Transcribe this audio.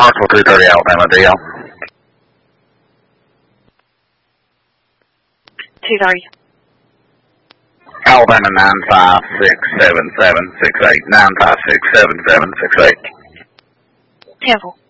Marshall 230 Alabama, DL. 230. Alabama 9567768. 9567768. 10-4.